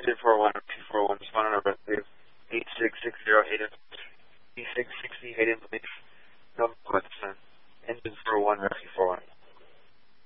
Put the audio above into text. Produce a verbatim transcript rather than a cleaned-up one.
two four one or two four one, respond on our breath, please. eight six six zero eight eight six six eight, please. No comments.